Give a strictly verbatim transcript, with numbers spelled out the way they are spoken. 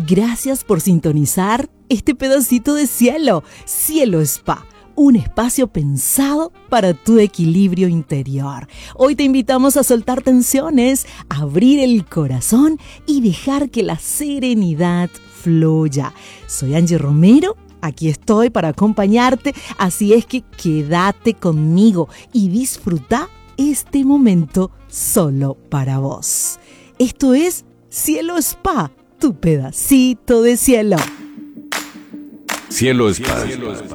Gracias por sintonizar este pedacito de cielo. Cielo Spa, un espacio pensado para tu equilibrio interior. Hoy te invitamos a soltar tensiones, abrir el corazón y dejar que la serenidad fluya. Soy Angie Romero. Aquí estoy para acompañarte, así es que quédate conmigo y disfruta este momento solo para vos. Esto es Cielo Spa, tu pedacito de cielo. Cielo Spa.